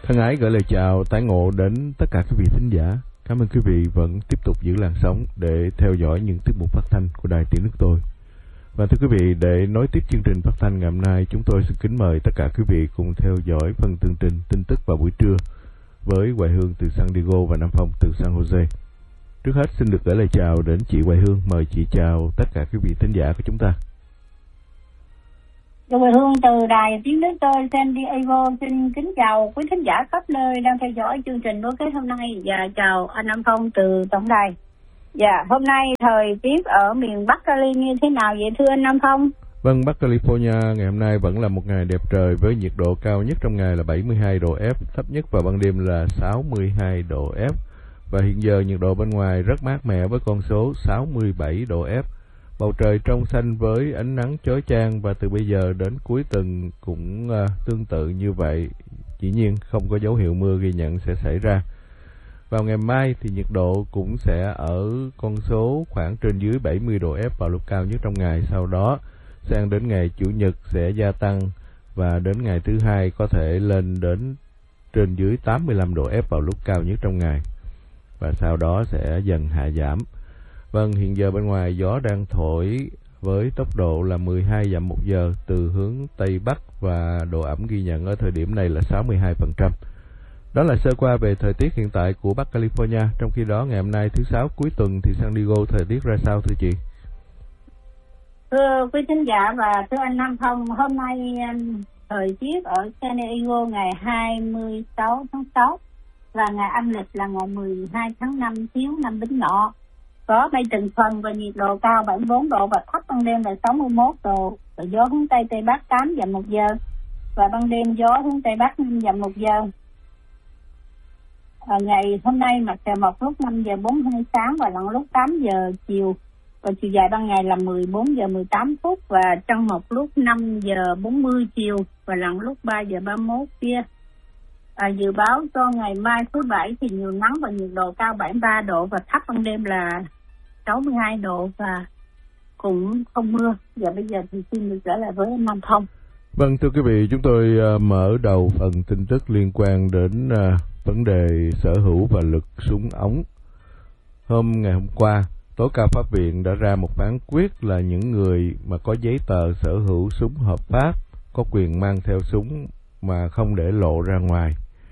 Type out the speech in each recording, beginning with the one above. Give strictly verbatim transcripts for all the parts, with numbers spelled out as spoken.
Thân ái gửi lời chào tái ngộ đến tất cả quý vị thính giả. Cảm ơn quý vị vẫn tiếp tục giữ làn sóng để theo dõi những tiết mục phát thanh của Đài Tiếng Nước Tôi. Và thưa quý vị, để nối tiếp chương trình phát thanh ngày hôm nay, chúng tôi xin kính mời tất cả quý vị cùng theo dõi phần tường trình tin tức vào buổi trưa với Hoài Hương từ San Diego và Nam Phong từ San Jose. Trước hết xin được gửi lời chào đến chị Hoài Hương. Mời chị chào tất cả quý vị thính giả của chúng ta. Hoài Hương từ Đài Tiếng Nước Tôi San Diego xin kính chào quý thính giả khắp nơi đang theo dõi chương trình nối kết hôm nay, và chào anh Nam Phong từ tổng đài. Dạ, hôm nay thời tiết ở miền Bắc Cali như thế nào vậy thưa anh Nam Phong? Vâng, Bắc California ngày hôm nay vẫn là một ngày đẹp trời với nhiệt độ cao nhất trong ngày là bảy mươi hai độ F, thấp nhất vào ban đêm là sáu mươi hai độ F. Và hiện giờ nhiệt độ bên ngoài rất mát mẻ với con số sáu mươi bảy độ F. Bầu trời trong xanh với ánh nắng chói chang, và từ bây giờ đến cuối tuần cũng uh, tương tự như vậy. Dĩ nhiên không có dấu hiệu mưa ghi nhận sẽ xảy ra. Vào ngày mai thì nhiệt độ cũng sẽ ở con số khoảng trên dưới bảy mươi độ F vào lúc cao nhất trong ngày. Sau đó sang đến ngày Chủ nhật sẽ gia tăng, và đến ngày thứ hai có thể lên đến trên dưới tám mươi lăm độ F vào lúc cao nhất trong ngày. Và sau đó sẽ dần hạ giảm. Vâng, hiện giờ bên ngoài gió đang thổi với tốc độ là mười hai dặm một giờ từ hướng Tây Bắc, và độ ẩm ghi nhận ở thời điểm này là sáu mươi hai phần trăm. Đó là sơ qua về thời tiết hiện tại của Bắc California. Trong khi đó ngày hôm nay thứ Sáu cuối tuần thì San Diego thời tiết ra sao thưa chị? Thưa quý thính giả và thưa anh Nam Phong, hôm nay thời tiết ở San Diego ngày hai mươi sáu tháng sáu và ngày âm lịch là ngày mười hai tháng năm thiếu năm Bính Ngọ. Có mây từng phần và nhiệt độ cao bảy mươi bốn độ, và thấp ban đêm là sáu mươi mốt độ, và gió hướng Tây Tây Bắc tám dặm một giờ, và ban đêm gió hướng Tây Bắc năm dặm một giờ. À, ngày hôm nay mặt trời mọc lúc năm giờ bốn mươi hai sáng và lặn lúc tám giờ chiều, và chiều dài ban ngày là mười bốn giờ mười tám phút, và trăng mọc lúc năm giờ bốn mươi chiều và lặn lúc ba giờ ba mươi mốt kia. À, dự báo cho ngày mai thứ Bảy thì nhiều nắng và nhiệt độ cao bảy mươi ba độ, và thấp ban đêm là sáu mươi hai độ và cũng không mưa. Và bây giờ thì xin được trở lại với anh Nam Thông. Vâng, thưa quý vị, chúng tôi uh, mở đầu phần tin tức liên quan đến uh, vấn đề sở hữu và lực súng ống. Hôm ngày hôm qua, Tố cao pháp viện đã ra một phán quyết là những người mà có giấy tờ sở hữu súng hợp pháp có quyền mang theo súng mà không để lộ ra ngoài,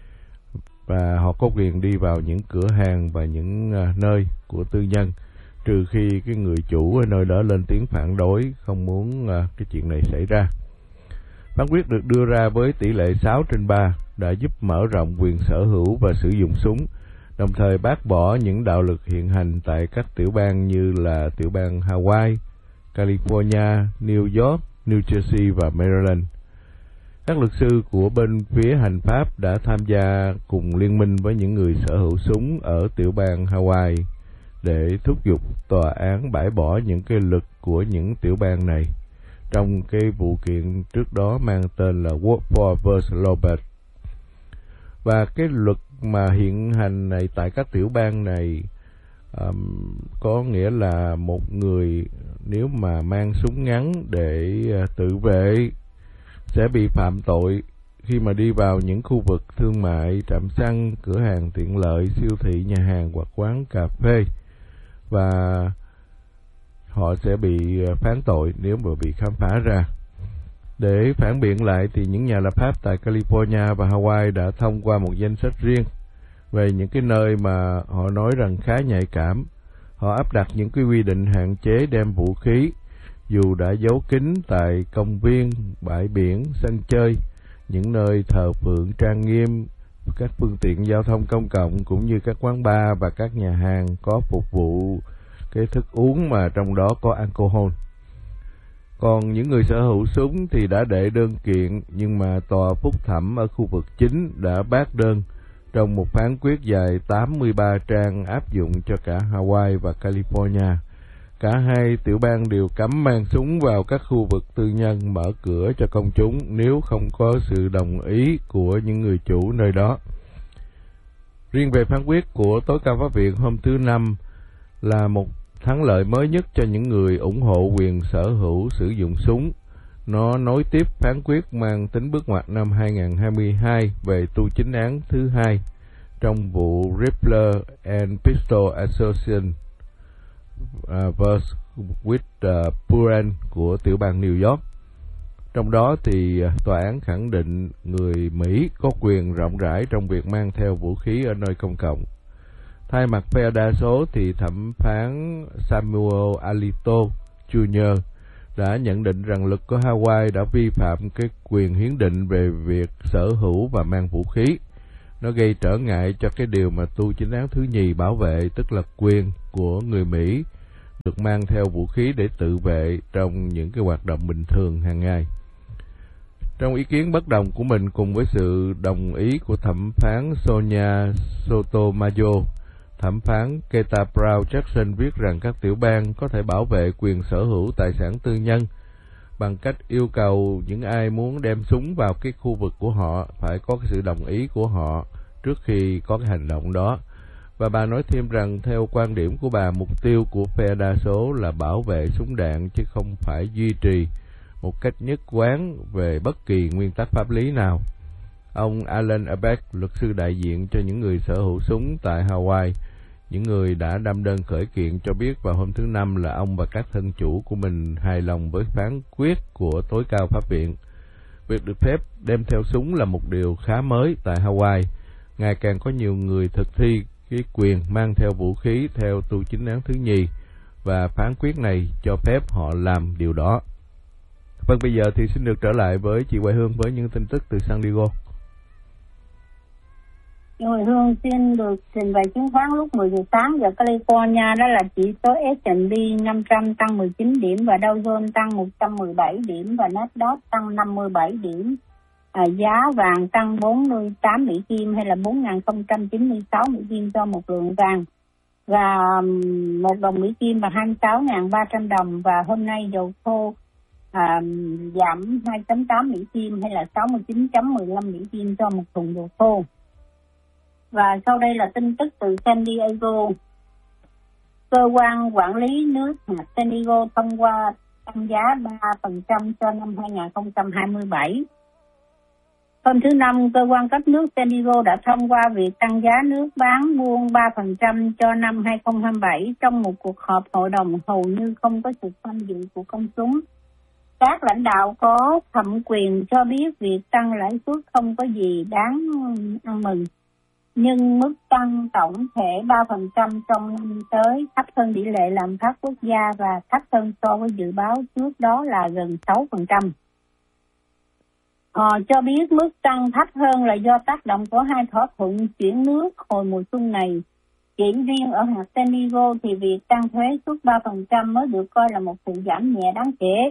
và họ có quyền đi vào những cửa hàng và những uh, nơi của tư nhân, trừ khi cái người chủ ở nơi đó lên tiếng phản đối, không muốn uh, cái chuyện này xảy ra. Phán quyết được đưa ra với tỷ lệ sáu trên ba đã giúp mở rộng quyền sở hữu và sử dụng súng, đồng thời bác bỏ những đạo luật hiện hành tại các tiểu bang như là tiểu bang Hawaii, California, New York, New Jersey và Maryland. Các luật sư của bên phía hành pháp đã tham gia cùng liên minh với những người sở hữu súng ở tiểu bang Hawaii để thúc giục tòa án bãi bỏ những cái luật của những tiểu bang này trong cái vụ kiện trước đó mang tên là Woodford versus Lobert. Và cái luật mà hiện hành này tại các tiểu bang này um, có nghĩa là một người nếu mà mang súng ngắn để uh, tự vệ sẽ bị phạm tội khi mà đi vào những khu vực thương mại, trạm xăng, cửa hàng tiện lợi, siêu thị, nhà hàng hoặc quán cà phê, và họ sẽ bị phán tội nếu mà bị khám phá ra. Để phản biện lại thì những nhà lập pháp tại California và Hawaii đã thông qua một danh sách riêng về những cái nơi mà họ nói rằng khá nhạy cảm. Họ áp đặt những cái quy định hạn chế đem vũ khí, dù đã giấu kín tại công viên, bãi biển, sân chơi, những nơi thờ phượng trang nghiêm, các phương tiện giao thông công cộng cũng như các quán bar và các nhà hàng có phục vụ cái thức uống mà trong đó có alcohol. Còn những người sở hữu súng thì đã đệ đơn kiện, nhưng mà tòa phúc thẩm ở khu vực chính đã bác đơn trong một phán quyết dài tám mươi ba trang áp dụng cho cả Hawaii và California. Cả hai tiểu bang đều cấm mang súng vào các khu vực tư nhân mở cửa cho công chúng nếu không có sự đồng ý của những người chủ nơi đó. Riêng về phán quyết của Tối cao pháp viện hôm thứ Năm là một thắng lợi mới nhất cho những người ủng hộ quyền sở hữu sử dụng súng, Nó nối tiếp phán quyết mang tính bước ngoặt năm hai nghìn không trăm hai mươi hai về tu chính án thứ hai trong vụ Rippler and Pistol Association uh, versus with uh, Buren của tiểu bang New York. Trong đó thì uh, tòa án khẳng định người Mỹ có quyền rộng rãi trong việc mang theo vũ khí ở nơi công cộng. Thay mặt phe đa số thì thẩm phán Samuel Alito Junior đã nhận định rằng luật của Hawaii đã vi phạm cái quyền hiến định về việc sở hữu và mang vũ khí. Nó gây trở ngại cho cái điều mà tu chính án thứ nhì bảo vệ, tức là quyền của người Mỹ được mang theo vũ khí để tự vệ trong những cái hoạt động bình thường hàng ngày. Trong ý kiến bất đồng của mình cùng với sự đồng ý của thẩm phán Sonia Sotomayor, thẩm phán Keita Brown Jackson viết rằng các tiểu bang có thể bảo vệ quyền sở hữu tài sản tư nhân bằng cách yêu cầu những ai muốn đem súng vào cái khu vực của họ phải có cái sự đồng ý của họ trước khi có cái hành động đó. Và bà nói thêm rằng theo quan điểm của bà, mục tiêu của phe đa số là bảo vệ súng đạn chứ không phải duy trì một cách nhất quán về bất kỳ nguyên tắc pháp lý nào. Ông Alan Abeck, luật sư đại diện cho những người sở hữu súng tại Hawaii, những người đã đâm đơn khởi kiện, cho biết vào hôm thứ Năm là ông và các thân chủ của mình hài lòng với phán quyết của tối cao pháp viện. Việc được phép đem theo súng là một điều khá mới tại Hawaii. Ngày càng có nhiều người thực thi cái quyền mang theo vũ khí theo tu chính án thứ nhì, và phán quyết này cho phép họ làm điều đó. Vâng, bây giờ thì xin được trở lại với chị Hoài Hương với những tin tức từ San Diego. Hoài Hương xin được trình bày chứng khoán lúc mười giờ sáng giờ California, đó là chỉ số S and P năm trăm tăng mười chín điểm và Dow Jones tăng một trăm mười bảy điểm và Nasdaq tăng năm mươi bảy điểm. À, giá vàng tăng bốn mươi tám Mỹ Kim hay là bốn nghìn không trăm chín mươi sáu Mỹ Kim cho một lượng vàng, và một đồng Mỹ Kim bằng hai mươi sáu nghìn ba trăm đồng. Và hôm nay dầu thô à, giảm hai phẩy tám Mỹ Kim hay là sáu mươi chín phẩy mười lăm Mỹ Kim cho một thùng dầu thô. Và sau đây là tin tức từ San Diego. Cơ quan quản lý nước hạt San Diego thông qua tăng giá ba phần trăm cho năm hai nghìn không trăm hai mươi bảy. Hôm thứ Năm, cơ quan cấp nước San Diego đã thông qua việc tăng giá nước bán buôn ba phần trăm cho năm hai nghìn không trăm hai mươi bảy trong một cuộc họp hội đồng hầu như không có sự tham dự của công chúng. Các lãnh đạo có thẩm quyền cho biết việc tăng lãi suất không có gì đáng ăn mừng, nhưng mức tăng tổng thể ba phần trăm trong năm tới thấp hơn tỷ lệ lạm phát quốc gia và thấp hơn so với dự báo trước đó là gần sáu phần trăm. Họ cho biết mức tăng thấp hơn là do tác động của hai thỏa thuận chuyển nước hồi mùa xuân này. Chỉ riêng ở hạt San Diego thì việc tăng thuế suất ba phần trăm mới được coi là một sự giảm nhẹ đáng kể.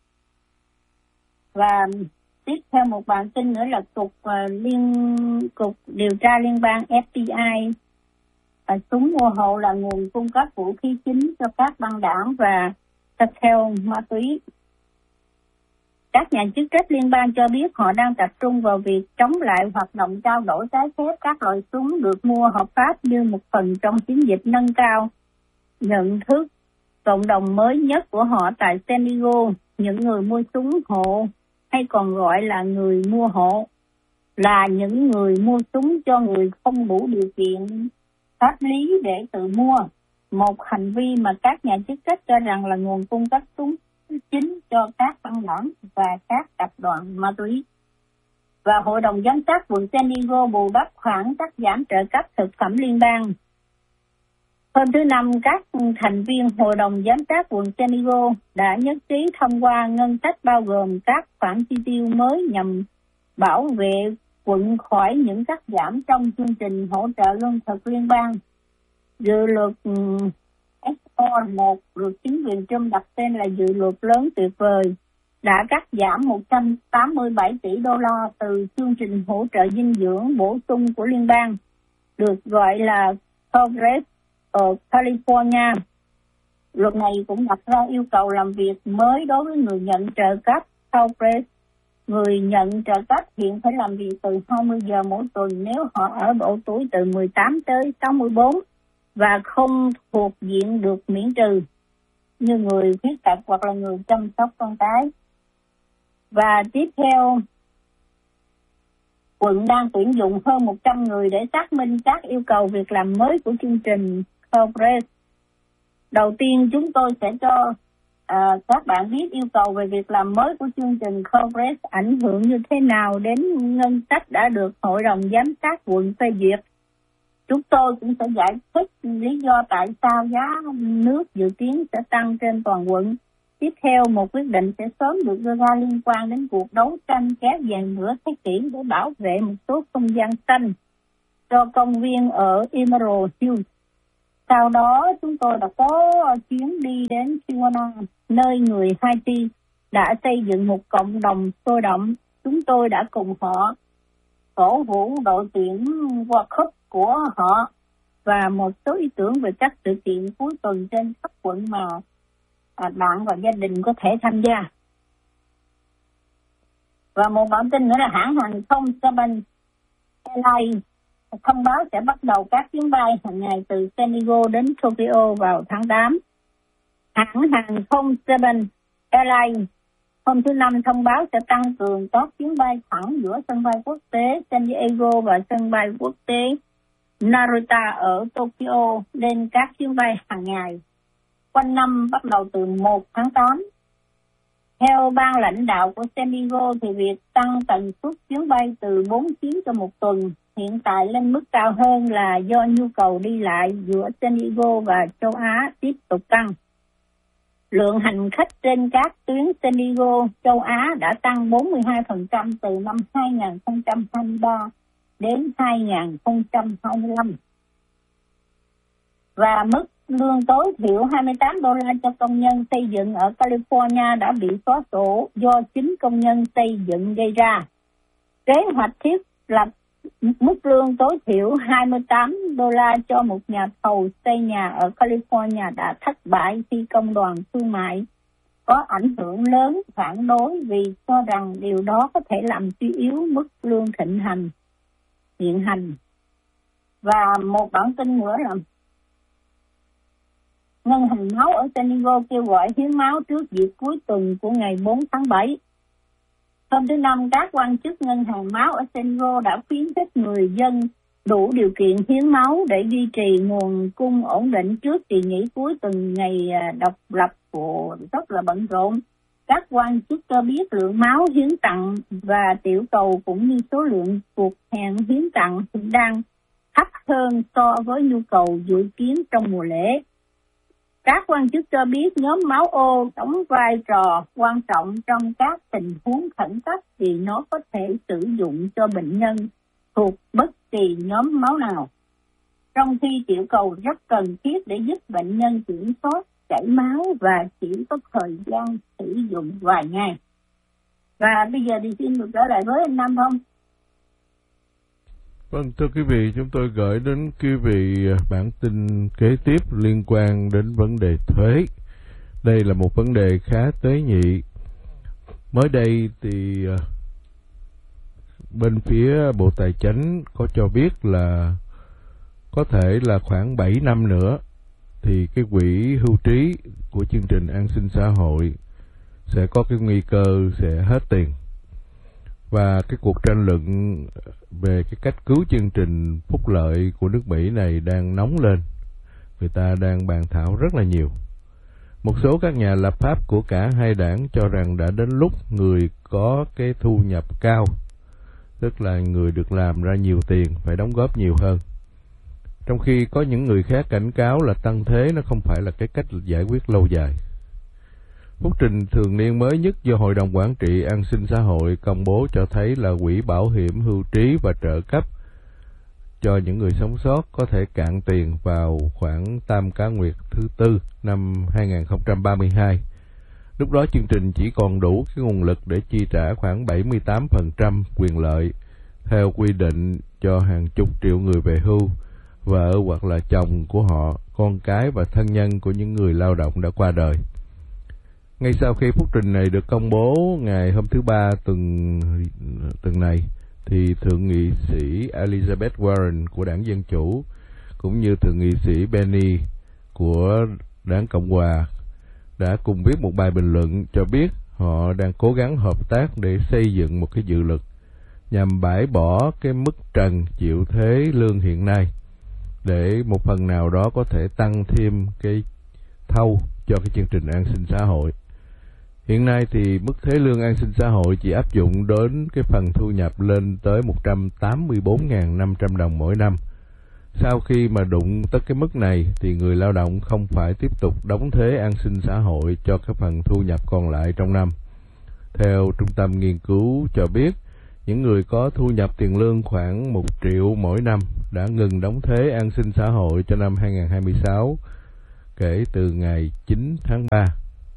Và tiếp theo một bản tin nữa là cục uh, liên cục điều tra liên bang F B I, uh, súng mua hộ là nguồn cung cấp vũ khí chính cho các băng đảng và cartel ma túy. Các nhà chức trách liên bang cho biết họ đang tập trung vào việc chống lại hoạt động trao đổi trái phép các loại súng được mua hợp pháp như một phần trong chiến dịch nâng cao nhận thức cộng đồng mới nhất của họ tại San Diego. Những người mua súng hộ, hay còn gọi là người mua hộ, là những người mua súng cho người không đủ điều kiện pháp lý để tự mua, một hành vi mà các nhà chức trách cho rằng là nguồn cung cấp súng chính cho các băng đảng và các tập đoàn ma túy. Và Hội đồng Giám sát quận San Diego bù đắp khoản cắt giảm trợ cấp thực phẩm liên bang. Hôm thứ Năm, các thành viên Hội đồng Giám sát quận San Diego đã nhất trí thông qua ngân sách bao gồm các khoản chi tiêu mới nhằm bảo vệ quận khỏi những cắt giảm trong chương trình hỗ trợ lương thực liên bang. Dự luật S O một được chính quyền Trump đặt tên là dự luật lớn tuyệt vời, đã cắt giảm một trăm tám mươi bảy tỷ đô la từ chương trình hỗ trợ dinh dưỡng bổ sung của liên bang, được gọi là Progress ở California. Luật này cũng đặt ra yêu cầu làm việc mới đối với người nhận trợ cấp Progress. Người nhận trợ cấp hiện phải làm việc từ hai mươi giờ mỗi tuần nếu họ ở độ tuổi từ mười tám tới sáu mươi bốn và không thuộc diện được miễn trừ như người khuyết tật hoặc là người chăm sóc con cái. Và tiếp theo, quận đang tuyển dụng hơn một trăm người để xác minh các yêu cầu việc làm mới của chương trình Progress. Đầu tiên, chúng tôi sẽ cho uh, các bạn biết yêu cầu về việc làm mới của chương trình Progress ảnh hưởng như thế nào đến ngân sách đã được Hội đồng Giám sát quận phê duyệt. Chúng tôi cũng sẽ giải thích lý do tại sao giá nước dự kiến sẽ tăng trên toàn quận. Tiếp theo, một quyết định sẽ sớm được đưa ra liên quan đến cuộc đấu tranh kéo dài nửa thế kỷ để bảo vệ một số không gian xanh cho công viên ở Emerald Hills. Sau đó, chúng tôi đã có chuyến đi đến Tijuana, nơi người Haiti đã xây dựng một cộng đồng sôi động. Chúng tôi đã cùng họ cổ vũ đội tuyển World Cup của họ và một số ý tưởng về các sự kiện cuối tuần trên khắp quận mà bạn và gia đình có thể tham gia. Và một bản tin nữa là hãng hàng không Japan Airlines thông báo sẽ bắt đầu các chuyến bay hàng ngày từ San Diego đến Tokyo vào tháng tám. Hãng hàng không Japan Airlines hôm thứ Năm thông báo sẽ tăng cường các chuyến bay thẳng giữa sân bay quốc tế San Diego và sân bay quốc tế Narita ở Tokyo lên các chuyến bay hàng ngày quanh năm bắt đầu từ một tháng tám. Theo ban lãnh đạo của San Diego thì việc tăng tần suất chuyến bay từ bốn chuyến cho một tuần hiện tại lên mức cao hơn là do nhu cầu đi lại giữa San Diego và châu Á tiếp tục tăng. Lượng hành khách trên các tuyến San Diego, châu Á đã tăng bốn mươi hai phần trăm từ năm hai nghìn không trăm hai mươi ba đến hai nghìn không trăm hai mươi lăm. Và mức lương tối thiểu hai mươi tám đô la cho công nhân xây dựng ở California đã bị xóa sổ do chính công nhân xây dựng gây ra. Kế hoạch thiết lập mức lương tối thiểu hai mươi tám đô la cho một nhà thầu xây nhà ở California đã thất bại khi công đoàn thương mại có ảnh hưởng lớn phản đối vì cho rằng điều đó có thể làm suy yếu mức lương thịnh hành hiện hành. Và một bản tin nữa là Ngân hàng máu ở San Diego kêu gọi hiến máu trước dịp cuối tuần của ngày bốn tháng bảy. Hôm thứ Năm, các quan chức Ngân hàng máu ở San Diego đã khuyến khích người dân đủ điều kiện hiến máu để duy trì nguồn cung ổn định trước kỳ nghỉ cuối tuần ngày độc lập của rất là bận rộn. Các quan chức cho biết lượng máu hiến tặng và tiểu cầu cũng như số lượng cuộc hẹn hiến tặng đang thấp hơn so với nhu cầu dự kiến trong mùa lễ. Các quan chức cho biết nhóm máu O đóng vai trò quan trọng trong các tình huống khẩn cấp vì nó có thể sử dụng cho bệnh nhân thuộc bất kỳ nhóm máu nào. Trong khi tiểu cầu rất cần thiết để giúp bệnh nhân kiểm soát chảy máu và chỉ có thời gian sử dụng vài ngày. Và bây giờ thì xin được trở lại với anh Nam không? Vâng, thưa quý vị, chúng tôi gửi đến quý vị bản tin kế tiếp liên quan đến vấn đề thuế. Đây là một vấn đề khá tế nhị. Mới đây thì bên phía Bộ Tài chánh có cho biết là có thể là khoảng bảy năm nữa thì cái quỹ hưu trí của chương trình an sinh xã hội sẽ có cái nguy cơ sẽ hết tiền. Và cái cuộc tranh luận về cái cách cứu chương trình phúc lợi của nước Mỹ này đang nóng lên. Người ta đang bàn thảo rất là nhiều. Một số các nhà lập pháp của cả hai đảng cho rằng đã đến lúc người có cái thu nhập cao, tức là người được làm ra nhiều tiền, phải đóng góp nhiều hơn. Trong khi có những người khác cảnh cáo là tăng thuế nó không phải là cái cách giải quyết lâu dài. Phúc trình thường niên mới nhất do Hội đồng Quản trị An sinh xã hội công bố cho thấy là quỹ bảo hiểm hưu trí và trợ cấp cho những người sống sót có thể cạn tiền vào khoảng tam cá nguyệt thứ tư năm hai nghìn không trăm ba mươi hai. Lúc đó chương trình chỉ còn đủ cái nguồn lực để chi trả khoảng bảy mươi tám phần trăm quyền lợi theo quy định cho hàng chục triệu người về hưu, vợ hoặc là chồng của họ, con cái và thân nhân của những người lao động đã qua đời. Ngay sau khi phúc trình này được công bố ngày hôm thứ Ba tuần, tuần này, thì Thượng nghị sĩ Elizabeth Warren của đảng Dân Chủ cũng như Thượng nghị sĩ Benny của đảng Cộng Hòa đã cùng viết một bài bình luận cho biết họ đang cố gắng hợp tác để xây dựng một cái dự luật nhằm bãi bỏ cái mức trần chịu thuế lương hiện nay, để một phần nào đó có thể tăng thêm cái thâu cho cái chương trình an sinh xã hội. Hiện nay thì mức thuế lương an sinh xã hội chỉ áp dụng đến cái phần thu nhập lên tới một trăm tám mươi bốn nghìn năm trăm đồng mỗi năm. Sau khi mà đụng tới cái mức này thì người lao động không phải tiếp tục đóng thuế an sinh xã hội cho cái phần thu nhập còn lại trong năm. Theo Trung tâm Nghiên cứu cho biết, những người có thu nhập tiền lương khoảng một triệu mỗi năm đã ngừng đóng thuế an sinh xã hội cho năm hai nghìn không trăm hai mươi sáu kể từ ngày chín tháng ba.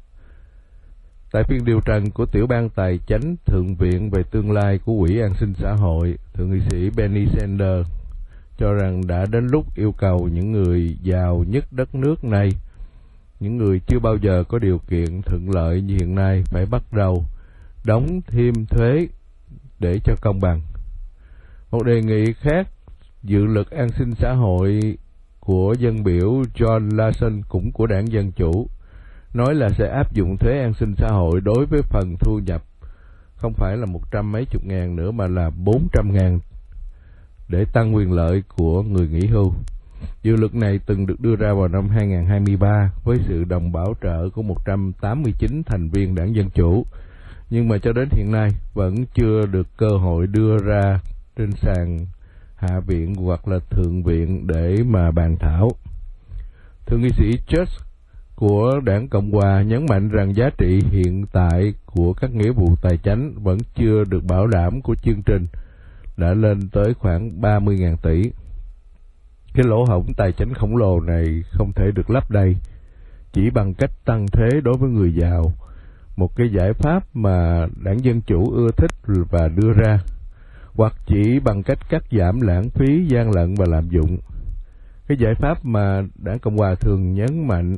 Tại phiên điều trần của Tiểu ban Tài chánh Thượng viện về tương lai của Quỹ An sinh xã hội, Thượng nghị sĩ Bernie Sanders cho rằng đã đến lúc yêu cầu những người giàu nhất đất nước này, những người chưa bao giờ có điều kiện thuận lợi như hiện nay, phải bắt đầu đóng thêm thuế để cho công bằng. Một đề nghị khác, dự luật an sinh xã hội của dân biểu John Larson, cũng của đảng Dân Chủ, nói là sẽ áp dụng thuế an sinh xã hội đối với phần thu nhập không phải là một trăm mấy chục ngàn nữa mà là bốn trăm ngàn, để tăng quyền lợi của người nghỉ hưu. Dự luật này từng được đưa ra vào năm hai nghìn không trăm hai mươi ba với sự đồng bảo trợ của một trăm tám mươi chín thành viên đảng Dân Chủ, nhưng mà cho đến hiện nay vẫn chưa được cơ hội đưa ra trên sàn Hạ viện hoặc là Thượng viện để mà bàn thảo. Thượng nghị sĩ Church của đảng Cộng hòa nhấn mạnh rằng giá trị hiện tại của các nghĩa vụ tài chánh vẫn chưa được bảo đảm của chương trình đã lên tới khoảng ba mươi nghìn tỷ. Cái lỗ hổng tài chánh khổng lồ này không thể được lấp đầy chỉ bằng cách tăng thuế đối với người giàu, một cái giải pháp mà đảng Dân Chủ ưa thích và đưa ra, hoặc chỉ bằng cách cắt giảm lãng phí, gian lận và lạm dụng, cái giải pháp mà đảng Cộng hòa thường nhấn mạnh.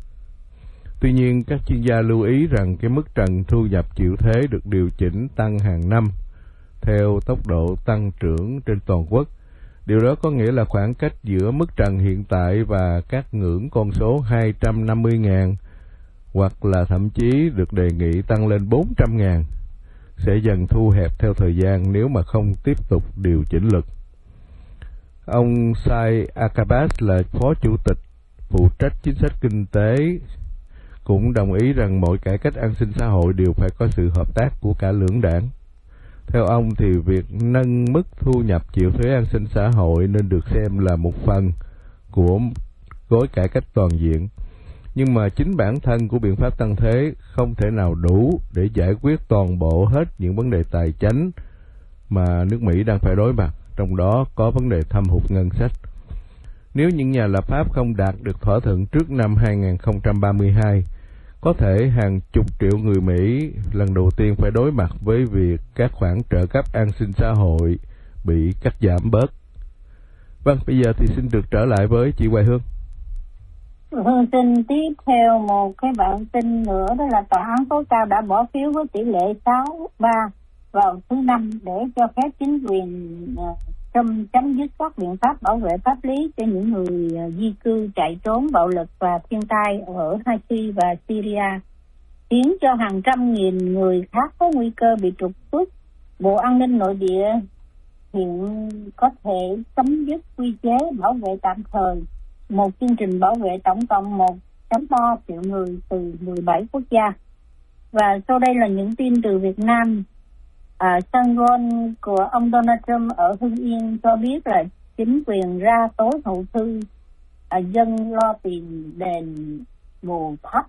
Tuy nhiên, các chuyên gia lưu ý rằng cái mức trần thu nhập chịu thuế được điều chỉnh tăng hàng năm theo tốc độ tăng trưởng trên toàn quốc. Điều đó có nghĩa là khoảng cách giữa mức trần hiện tại và các ngưỡng con số hai trăm năm mươi nghìn hoặc là thậm chí được đề nghị tăng lên bốn trăm nghìn sẽ dần thu hẹp theo thời gian nếu mà không tiếp tục điều chỉnh luật. Ông Sai Akabas là Phó Chủ tịch phụ trách chính sách kinh tế cũng đồng ý rằng mọi cải cách an sinh xã hội đều phải có sự hợp tác của cả lưỡng đảng. Theo ông thì việc nâng mức thu nhập chịu thuế an sinh xã hội nên được xem là một phần của gói cải cách toàn diện. Nhưng mà chính bản thân của biện pháp tăng thuế không thể nào đủ để giải quyết toàn bộ hết những vấn đề tài chánh mà nước Mỹ đang phải đối mặt, trong đó có vấn đề thâm hụt ngân sách. Nếu những nhà lập pháp không đạt được thỏa thuận trước năm hai nghìn không trăm ba mươi hai, có thể hàng chục triệu người Mỹ lần đầu tiên phải đối mặt với việc các khoản trợ cấp an sinh xã hội bị cắt giảm bớt. Vâng, bây giờ thì xin được trở lại với chị Hoài Hương. Hương xin tiếp theo một cái bản tin nữa, đó là tòa án tối cao đã bỏ phiếu với tỷ lệ sáu ba vào thứ Năm để cho phép chính quyền Trump chấm dứt các biện pháp bảo vệ pháp lý cho những người di cư chạy trốn bạo lực và thiên tai ở Haiti và Syria, khiến cho hàng trăm nghìn người khác có nguy cơ bị trục xuất. Bộ An ninh Nội địa hiện có thể chấm dứt quy chế bảo vệ tạm thời, một chương trình bảo vệ tổng cộng một phẩy ba triệu người từ mười bảy quốc gia. Và sau đây là những tin từ Việt Nam. À, Sun Ron của ông Donald Trump ở Hưng Yên cho biết là chính quyền ra tối hậu thư à, dân lo tiền đền bù thấp.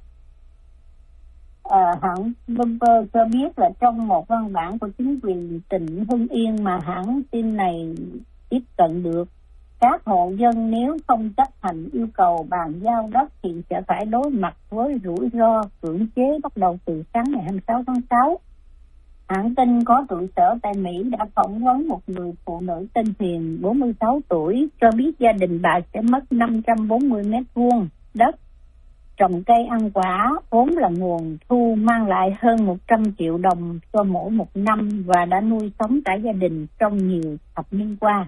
À, hãng Bloomberg cho biết là trong một văn bản của chính quyền tỉnh Hưng Yên mà hãng tin này tiếp cận được, các hộ dân nếu không chấp hành yêu cầu bàn giao đất thì sẽ phải đối mặt với rủi ro cưỡng chế bắt đầu từ sáng ngày hai mươi sáu tháng sáu. Hãng tin có trụ sở tại Mỹ đã phỏng vấn một người phụ nữ tên Huyền, bốn mươi sáu tuổi, cho biết gia đình bà sẽ mất năm trăm bốn mươi mét vuông đất trồng cây ăn quả, vốn là nguồn thu mang lại hơn một trăm triệu đồng cho mỗi một năm và đã nuôi sống cả gia đình trong nhiều thập niên qua.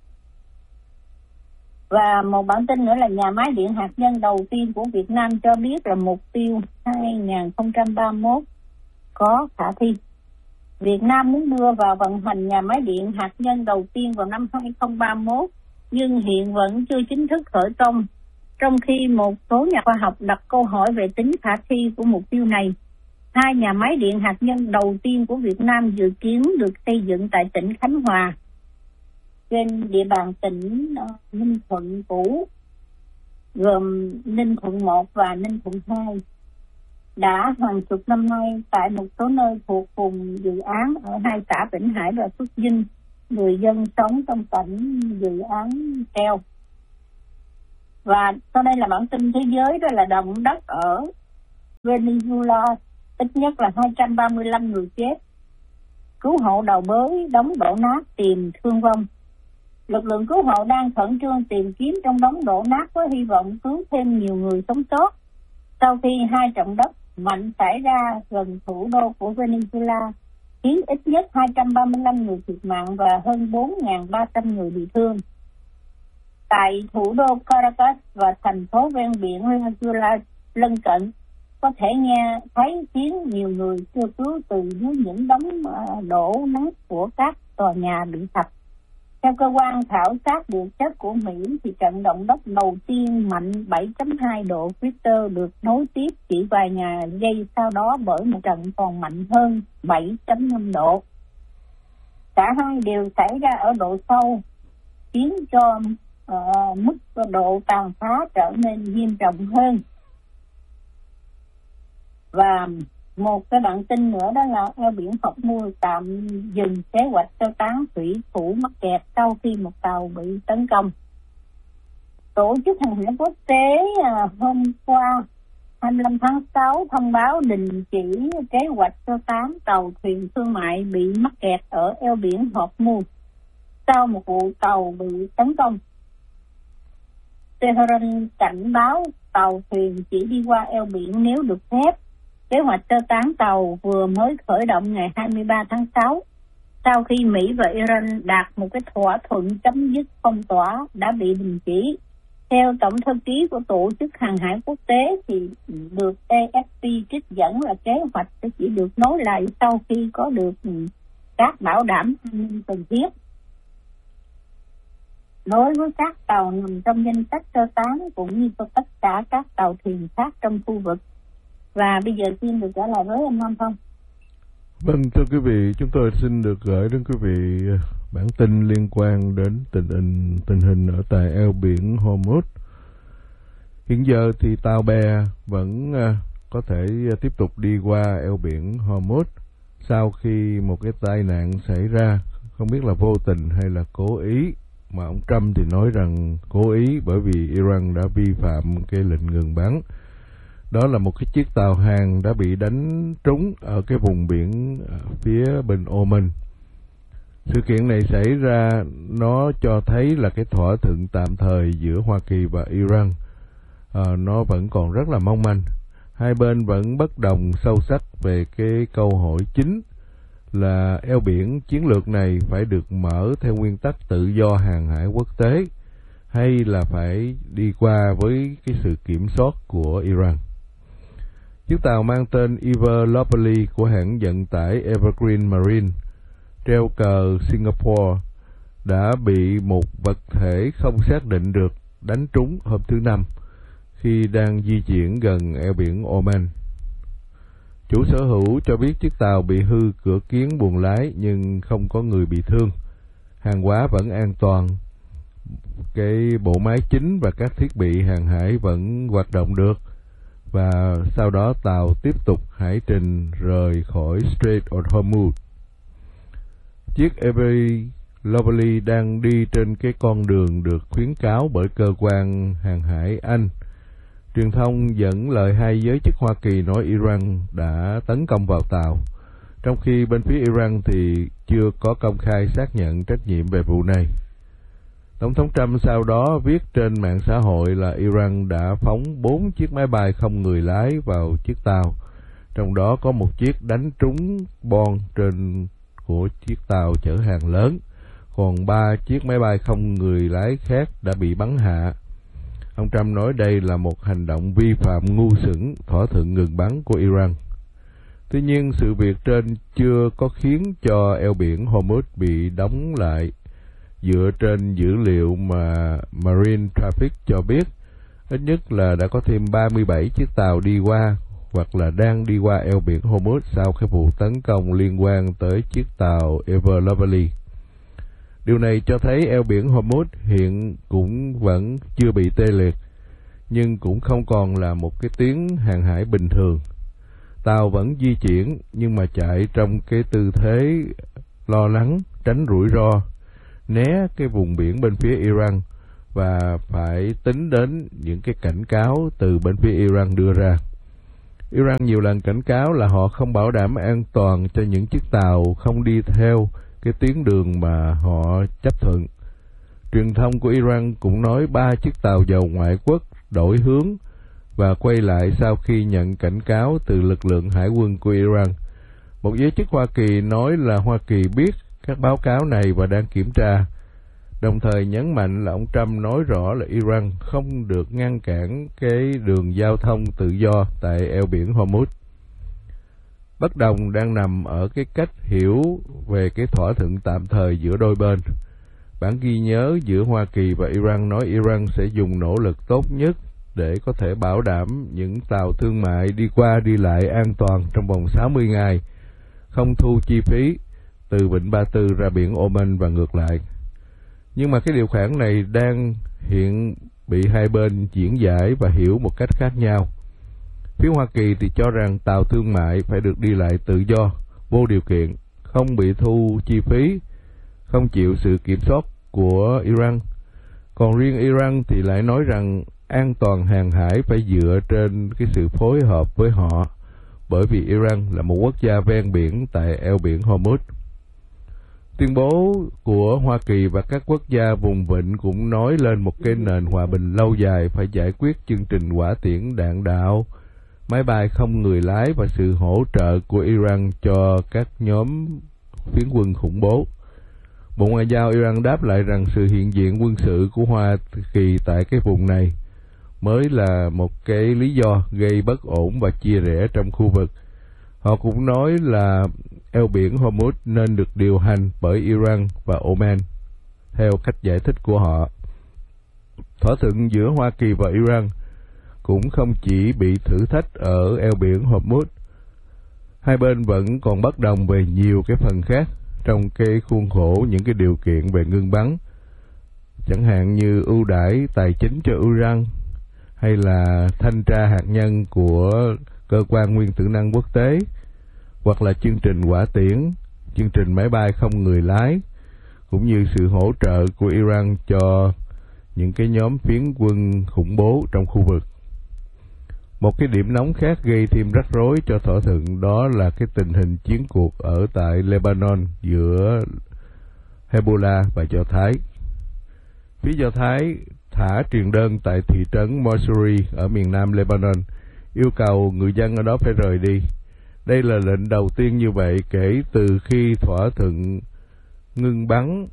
Và một bản tin nữa là nhà máy điện hạt nhân đầu tiên của Việt Nam cho biết là mục tiêu hai nghìn không trăm ba mươi mốt có khả thi. Việt Nam muốn đưa vào vận hành nhà máy điện hạt nhân đầu tiên vào năm hai không ba mốt, nhưng hiện vẫn chưa chính thức khởi công, trong khi một số nhà khoa học đặt câu hỏi về tính khả thi của mục tiêu này. Hai nhà máy điện hạt nhân đầu tiên của Việt Nam dự kiến được xây dựng tại tỉnh Khánh Hòa, trên địa bàn tỉnh Ninh Thuận cũ, gồm Ninh Thuận một và Ninh Thuận hai. Đã hàng chục năm nay, tại một số nơi thuộc vùng dự án ở hai xã Vĩnh Hải và Phước Vinh, người dân sống trong cảnh dự án treo. Và sau đây là bản tin thế giới, đó là động đất ở Venezuela, ít nhất là hai trăm ba mươi lăm người chết. Cứu hộ đào bới đống đổ nát tìm thương vong. Lực lượng cứu hộ đang khẩn trương tìm kiếm trong đống đổ nát với hy vọng cứu thêm nhiều người sống sót sau khi hai trận đất mạnh xảy ra gần thủ đô của Venezuela, khiến ít nhất hai trăm ba mươi lăm người thiệt mạng và hơn bốn nghìn ba trăm người bị thương. Tại thủ đô Caracas và thành phố ven biển Venezuela lân cận, có thể nghe thấy tiếng nhiều người kêu cứu từ dưới những đống đổ nát của các tòa nhà bị sập. Theo cơ quan khảo sát địa chất của Mỹ, thì trận động đất đầu tiên mạnh bảy chấm hai độ Richter được nối tiếp chỉ vài ngày giây sau đó bởi một trận còn mạnh hơn bảy chấm năm độ. Cả hai đều xảy ra ở độ sâu, khiến cho uh, mức độ tàn phá trở nên nghiêm trọng hơn. Và một cái bản tin nữa, đó là eo biển Hormuz tạm dừng kế hoạch sơ tán thủy thủ mắc kẹt sau khi một tàu bị tấn công. Tổ chức Hàng hải Quốc tế à, hôm qua hai mươi lăm tháng sáu thông báo đình chỉ kế hoạch sơ tán tàu thuyền thương mại bị mắc kẹt ở eo biển Hormuz sau một vụ tàu bị tấn công. Tehran cảnh báo tàu thuyền chỉ đi qua eo biển nếu được phép. Kế hoạch sơ tán tàu vừa mới khởi động ngày hai mươi ba tháng sáu, sau khi Mỹ và Iran đạt một cái thỏa thuận chấm dứt phong tỏa đã bị đình chỉ. Theo Tổng thư ký của Tổ chức Hàng hải Quốc tế thì được a ép pê trích dẫn là kế hoạch sẽ chỉ được nối lại sau khi có được các bảo đảm an ninh cần thiết. Đối với các tàu nằm trong danh sách sơ tán cũng như cho tất cả các tàu thuyền khác trong khu vực. Và bây giờ xin được trả lời với anh Nam Phong. Vâng, thưa quý vị, chúng tôi xin được gửi đến quý vị bản tin liên quan đến tình hình tình hình ở tại eo biển Hormuz. Hiện giờ thì tàu bè vẫn có thể tiếp tục đi qua eo biển Hormuz sau khi một cái tai nạn xảy ra, không biết là vô tình hay là cố ý, mà ông Trump thì nói rằng cố ý bởi vì Iran đã vi phạm cái lệnh ngừng bắn. Đó là một cái chiếc tàu hàng đã bị đánh trúng ở cái vùng biển phía bên Oman. Sự kiện này xảy ra nó cho thấy là cái thỏa thuận tạm thời giữa Hoa Kỳ và Iran à, nó vẫn còn rất là mong manh. Hai bên vẫn bất đồng sâu sắc về cái câu hỏi chính là eo biển chiến lược này phải được mở theo nguyên tắc tự do hàng hải quốc tế hay là phải đi qua với cái sự kiểm soát của Iran. Chiếc tàu mang tên Ever Lovely của hãng vận tải Evergreen Marine treo cờ Singapore đã bị một vật thể không xác định được đánh trúng hôm thứ Năm khi đang di chuyển gần eo biển Oman. Chủ sở hữu cho biết chiếc tàu bị hư cửa kiến buồng lái nhưng không có người bị thương. Hàng hóa vẫn an toàn. Cái bộ máy chính và các thiết bị hàng hải vẫn hoạt động được. Và sau đó tàu tiếp tục hải trình rời khỏi Strait of Hormuz. Chiếc Ever Lovely đang đi trên cái con đường được khuyến cáo bởi cơ quan hàng hải Anh. Truyền thông dẫn lời hai giới chức Hoa Kỳ nói Iran đã tấn công vào tàu, trong khi bên phía Iran thì chưa có công khai xác nhận trách nhiệm về vụ này. Tổng thống Trump sau đó viết trên mạng xã hội là Iran đã phóng bốn chiếc máy bay không người lái vào chiếc tàu, trong đó có một chiếc đánh trúng bon trên của chiếc tàu chở hàng lớn, còn ba chiếc máy bay không người lái khác đã bị bắn hạ. Ông Trump nói đây là một hành động vi phạm ngu xuẩn thỏa thuận ngừng bắn của Iran. Tuy nhiên, sự việc trên chưa có khiến cho eo biển Hormuz bị đóng lại. Dựa trên dữ liệu mà Marine Traffic cho biết, ít nhất là đã có thêm ba mươi bảy chiếc tàu đi qua hoặc là đang đi qua eo biển Hormuz sau cái vụ tấn công liên quan tới chiếc tàu Ever Lovely. Điều này cho thấy eo biển Hormuz hiện cũng vẫn chưa bị tê liệt, nhưng cũng không còn là một cái tuyến hàng hải bình thường. Tàu vẫn di chuyển nhưng mà chạy trong cái tư thế lo lắng, tránh rủi ro, né cái vùng biển bên phía Iran và phải tính đến những cái cảnh cáo từ bên phía Iran đưa ra. Iran nhiều lần cảnh cáo là họ không bảo đảm an toàn cho những chiếc tàu không đi theo cái tuyến đường mà họ chấp thuận. Truyền thông của Iran cũng nói ba chiếc tàu dầu ngoại quốc đổi hướng và quay lại sau khi nhận cảnh cáo từ lực lượng hải quân của Iran. Một giới chức Hoa Kỳ nói là Hoa Kỳ biết các báo cáo này và đang kiểm tra, đồng thời nhấn mạnh là ông Trump nói rõ là Iran không được ngăn cản cái đường giao thông tự do tại eo biển Hormuz. Bất đồng đang nằm ở cái cách hiểu về cái thỏa thuận tạm thời giữa đôi bên. Bản ghi nhớ giữa Hoa Kỳ và Iran nói Iran sẽ dùng nỗ lực tốt nhất để có thể bảo đảm những tàu thương mại đi qua đi lại an toàn trong vòng sáu mươi ngày, không thu chi phí từ Vịnh Ba Tư ra biển Oman và ngược lại. Nhưng mà cái điều khoản này đang hiện bị hai bên diễn giải và hiểu một cách khác nhau. Phía Hoa Kỳ thì cho rằng tàu thương mại phải được đi lại tự do, vô điều kiện, không bị thu chi phí, không chịu sự kiểm soát của Iran. Còn riêng Iran thì lại nói rằng an toàn hàng hải phải dựa trên cái sự phối hợp với họ, bởi vì Iran là một quốc gia ven biển tại eo biển Hormuz. Tuyên bố của Hoa Kỳ và các quốc gia vùng vịnh cũng nói lên một cái nền hòa bình lâu dài phải giải quyết chương trình hỏa tiễn đạn đạo, máy bay không người lái và sự hỗ trợ của Iran cho các nhóm phiến quân khủng bố. Bộ Ngoại giao Iran đáp lại rằng sự hiện diện quân sự của Hoa Kỳ tại cái vùng này mới là một cái lý do gây bất ổn và chia rẽ trong khu vực. Họ cũng nói là eo biển Hormuz nên được điều hành bởi Iran và Oman, theo cách giải thích của họ. Thỏa thuận giữa Hoa Kỳ và Iran cũng không chỉ bị thử thách ở eo biển Hormuz. Hai bên vẫn còn bất đồng về nhiều cái phần khác trong cái khuôn khổ những cái điều kiện về ngưng bắn, chẳng hạn như ưu đãi tài chính cho Iran, hay là thanh tra hạt nhân của cơ quan nguyên tử năng quốc tế, hoặc là chương trình hỏa tiễn, chương trình máy bay không người lái, cũng như sự hỗ trợ của Iran cho những cái nhóm phiến quân khủng bố trong khu vực. Một cái điểm nóng khác gây thêm rắc rối cho thỏa thuận đó là cái tình hình chiến cuộc ở tại Lebanon giữa Hezbollah và Do Thái. Phía Do Thái thả truyền đơn tại thị trấn Mosul ở miền nam Lebanon, yêu cầu người dân ở đó phải rời đi. Đây là lệnh đầu tiên như vậy kể từ khi thỏa thuận ngưng bắn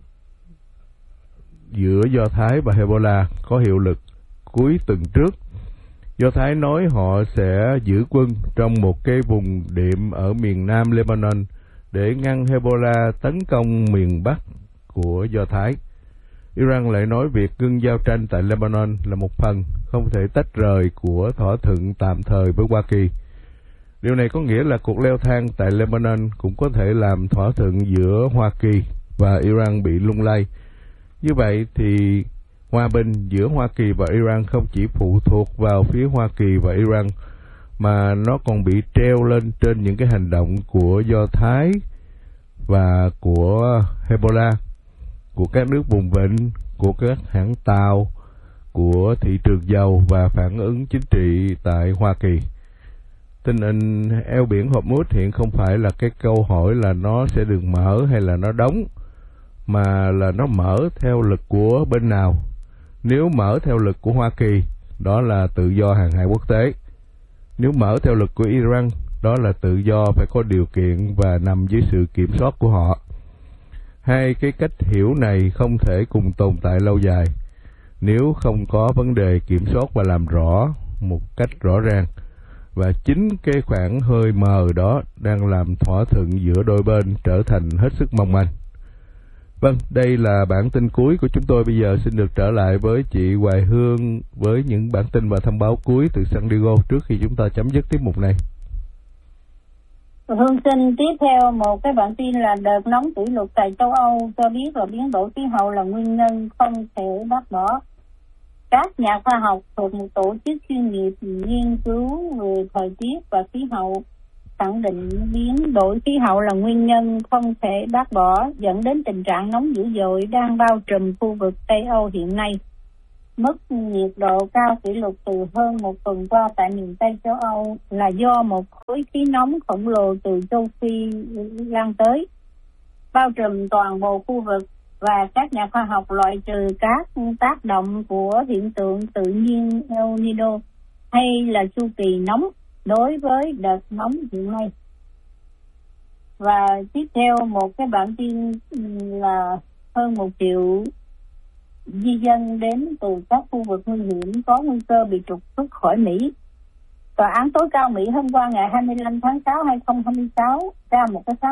giữa Do Thái và Hezbollah có hiệu lực cuối tuần trước. Do Thái nói họ sẽ giữ quân trong một cái vùng đệm ở miền nam Lebanon để ngăn Hezbollah tấn công miền bắc của Do Thái. Iran lại nói việc ngưng giao tranh tại Lebanon là một phần không thể tách rời của thỏa thuận tạm thời với Hoa Kỳ. Điều này có nghĩa là cuộc leo thang tại Lebanon cũng có thể làm thỏa thuận giữa Hoa Kỳ và Iran bị lung lay. Như vậy thì hòa bình giữa Hoa Kỳ và Iran không chỉ phụ thuộc vào phía Hoa Kỳ và Iran, mà nó còn bị treo lên trên những cái hành động của Do Thái và của Hezbollah, của các nước vùng vịnh, của các hãng tàu, của thị trường dầu và phản ứng chính trị tại Hoa Kỳ. Tình hình eo biển Hormuz hiện không phải là cái câu hỏi là nó sẽ được mở hay là nó đóng, mà là nó mở theo lực của bên nào. Nếu mở theo lực của Hoa Kỳ, đó là tự do hàng hải quốc tế. Nếu mở theo lực của Iran, đó là tự do phải có điều kiện và nằm dưới sự kiểm soát của họ. Hai cái cách hiểu này không thể cùng tồn tại lâu dài nếu không có vấn đề kiểm soát và làm rõ một cách rõ ràng. và chính cái khoảng hơi mờ đó đang làm thỏa thuận giữa đôi bên trở thành hết sức mong manh. Vâng, đây là bản tin cuối của chúng tôi. Bây giờ xin được trở lại với chị Hoài Hương với những bản tin và thông báo cuối từ San Diego trước khi chúng ta chấm dứt tiết mục này. Hương xin tiếp theo một cái bản tin là đợt nóng kỷ lục tại châu Âu cho biết là biến đổi khí hậu là nguyên nhân không thể bác bỏ. Các nhà khoa học thuộc một tổ chức chuyên nghiệp nghiên cứu về thời tiết và khí hậu khẳng định biến đổi khí hậu là nguyên nhân không thể bác bỏ, dẫn đến tình trạng nóng dữ dội đang bao trùm khu vực Tây Âu hiện nay. Mức nhiệt độ cao kỷ lục từ hơn một tuần qua tại miền Tây châu Âu là do một khối khí nóng khổng lồ từ châu Phi lan tới, bao trùm toàn bộ khu vực, và các nhà khoa học loại trừ các tác động của hiện tượng tự nhiên El Niño hay là chu kỳ nóng đối với đợt nóng hiện nay. Và tiếp theo một cái bản tin là hơn một triệu di dân đến từ các khu vực nguy hiểm có nguy cơ bị trục xuất khỏi Mỹ. Tòa án tối cao Mỹ hôm qua ngày hai mươi lăm tháng sáu năm hai nghìn không trăm hai mươi sáu ra một cái